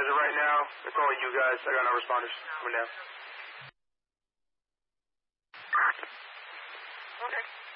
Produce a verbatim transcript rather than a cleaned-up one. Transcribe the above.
of right now, it's only you guys. I got no responders coming down. Okay.